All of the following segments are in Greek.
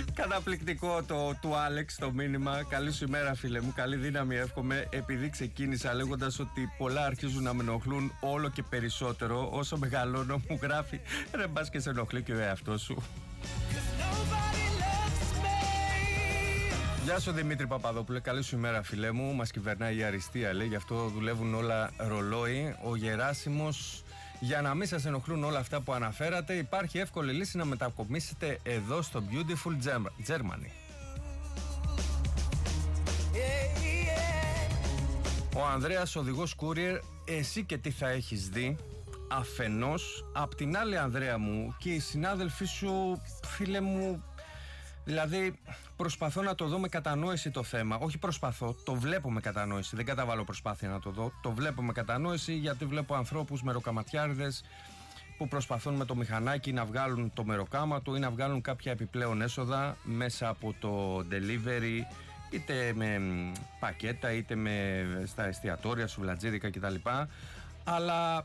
Καταπληκτικό το του Άλεξ το μήνυμα. Καλή σου ημέρα, φίλε μου. Καλή δύναμη εύχομαι. Επειδή ξεκίνησα λέγοντας ότι πολλά αρχίζουν να με ενοχλούν όλο και περισσότερο, όσο μεγαλώνω, μου γράφει ρε μπας και σε ενοχλεί και ο εαυτός σου. Γεια σου Δημήτρη Παπαδόπουλε, καλή σου ημέρα φίλε μου. Μας κυβερνάει η αριστεία, λέει, γι' αυτό δουλεύουν όλα ρολόι. Ο Γεράσιμος, για να μην σας ενοχλούν όλα αυτά που αναφέρατε, υπάρχει εύκολη λύση να μετακομίσετε εδώ στο Beautiful Germany. Ο Ανδρέας, οδηγός courier, εσύ και τι θα έχεις δει αφενός, απ' την άλλη Ανδρέα μου και οι συνάδελφοί σου, φίλε μου. Δηλαδή προσπαθώ να το δω με κατανόηση το θέμα. Όχι προσπαθώ, το βλέπω με κατανόηση. Δεν καταβάλω προσπάθεια να το δω. Το βλέπω με κατανόηση, γιατί βλέπω ανθρώπους μεροκαματιάριδες που προσπαθούν με το μηχανάκι να βγάλουν το μεροκάματο ή να βγάλουν κάποια επιπλέον έσοδα μέσα από το delivery, είτε με πακέτα είτε στα εστιατόρια, σουβλατζίδικα κτλ. Αλλά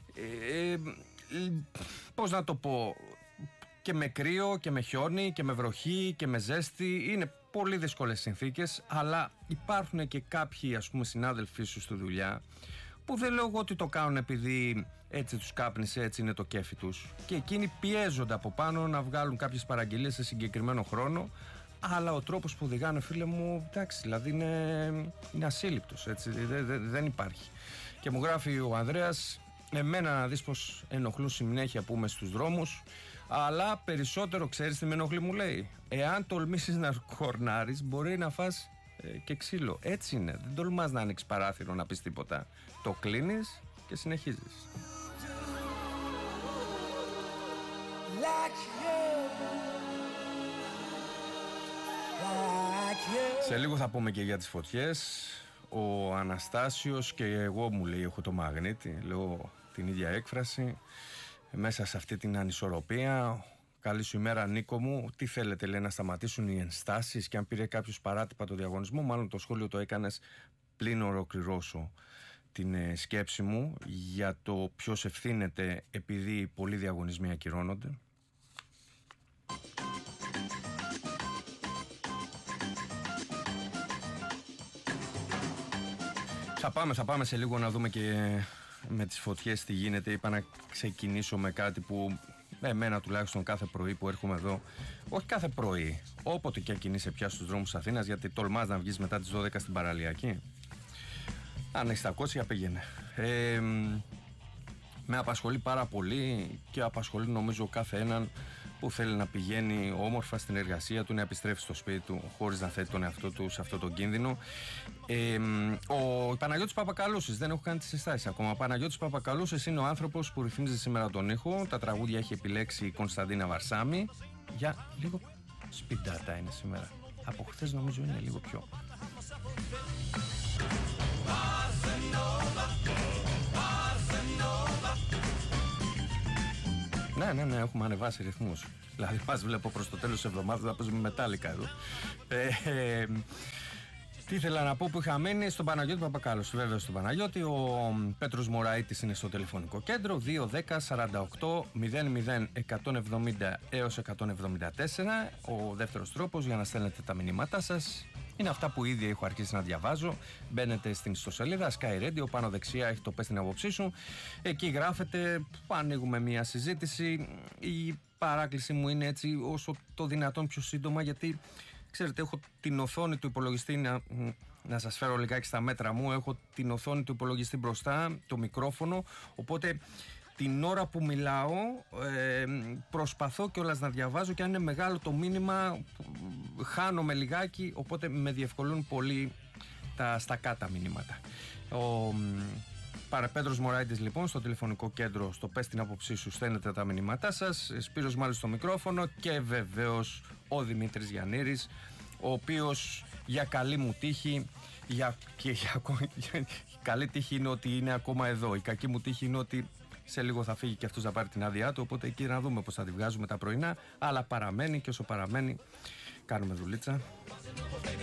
πώς να το πω, και με κρύο και με χιόνι και με βροχή και με ζέστη είναι πολύ δύσκολες συνθήκες, αλλά υπάρχουν και κάποιοι, ας πούμε, συνάδελφοί σου στη δουλειά που δεν λέω εγώ ότι το κάνουν επειδή έτσι τους κάπνισε, έτσι είναι το κέφι τους, και εκείνοι πιέζονται από πάνω να βγάλουν κάποιες παραγγελίες σε συγκεκριμένο χρόνο, αλλά ο τρόπος που οδηγάνε, φίλε μου, εντάξει, δηλαδή είναι ασύλληπτος, έτσι, δεν υπάρχει. Και μου γράφει ο Ανδρέας, εμένα να δεις πως ενοχλούν συνέχεια που είμαι στους δρόμους, αλλά περισσότερο ξέρεις τι με ενοχλεί, μου λέει, εάν τολμήσεις να κορνάρεις μπορεί να φας και ξύλο. Έτσι είναι, δεν τολμάς να ανοίξεις παράθυρο να πεις τίποτα, το κλείνεις και συνεχίζεις. Σε λίγο θα πούμε και για τις φωτιές. Ο Αναστάσιος και εγώ, μου λέει, έχω το μαγνήτη, λέω την ίδια έκφραση μέσα σε αυτή την ανισορροπία. Καλή σου ημέρα Νίκο μου. Τι θέλετε, λέει, να σταματήσουν οι ενστάσεις? Και αν πήρε κάποιος παράτυπα το διαγωνισμό, μάλλον το σχόλιο το έκανες πλην ολοκληρώσω την σκέψη μου για το ποιος ευθύνεται επειδή πολλοί διαγωνισμοί ακυρώνονται. Θα πάμε σε λίγο να δούμε και με τις φωτιές τι γίνεται. Είπα να ξεκινήσω με κάτι που εμένα τουλάχιστον κάθε πρωί που έρχομαι εδώ, όχι κάθε πρωί, όποτε και κινείσαι πια στους δρόμους της Αθήνας, γιατί τολμάς να βγεις μετά τις 12 στην παραλιακή. Αν έχεις τα κότσια, πήγαινε. Με απασχολεί πάρα πολύ και απασχολεί νομίζω κάθε έναν που θέλει να πηγαίνει όμορφα στην εργασία του, να επιστρέφει στο σπίτι του χωρίς να θέτει τον εαυτό του σε αυτό τον κίνδυνο. Ο Παναγιώτης Παπακαλούσης, δεν έχω κάνει τις συστάσεις ακόμα. Ο Παναγιώτης Παπακαλούσης είναι ο άνθρωπος που ρυθμίζει σήμερα τον ήχο. Τα τραγούδια έχει επιλέξει η Κωνσταντίνα Βαρσάμι. Για λίγο σπιντάτα είναι σήμερα. Από χθες νομίζω είναι λίγο πιο. Ναι, έχουμε ανεβάσει ρυθμούς. Δηλαδή μας βλέπω προς το τέλος της εβδομάδας να παίζουμε μετάλλικα εδώ. Τι ήθελα να πω που είχα μείνει στον Παναγιώτη Παπακάλους. Βέβαια στον Παναγιώτη. Ο Πέτρος Μωραΐτης είναι στο τηλεφωνικό κέντρο 210 48 00 170 έως 174. Ο δεύτερος τρόπος για να στέλνετε τα μηνύματά σας είναι αυτά που ήδη έχω αρχίσει να διαβάζω. Μπαίνετε στην ιστοσελίδα Sky Radio, πάνω δεξιά έχει το πες την άποψή σου. Εκεί γράφετε, ανοίγουμε μια συζήτηση. Η παράκληση μου είναι έτσι όσο το δυνατόν πιο σύντομα, γιατί ξέρετε, έχω την οθόνη του υπολογιστή, να σας φέρω λιγάκι στα μέτρα μου, έχω την οθόνη του υπολογιστή μπροστά, το μικρόφωνο, οπότε την ώρα που μιλάω προσπαθώ κιόλας να διαβάζω, και αν είναι μεγάλο το μήνυμα χάνομαι λιγάκι, οπότε με διευκολύνουν πολύ τα στακάτα μηνύματα. Ο Πέτρος Μωράιτης λοιπόν στο τηλεφωνικό κέντρο, στο πες την άποψή σου, στέλνετε τα μηνύματά σας. Σπύρος μάλιστα στο μικρόφωνο, και βεβαίως ο Δημήτρης Γιαννήρης, ο οποίος για καλή μου τύχη, καλή τύχη είναι ότι είναι ακόμα εδώ, η κακή μου τύχη είναι ότι σε λίγο θα φύγει και αυτός να πάρει την άδειά του, οπότε εκεί να δούμε πώς θα τη βγάζουμε τα πρωινά, αλλά παραμένει, και όσο παραμένει κάνουμε δουλίτσα.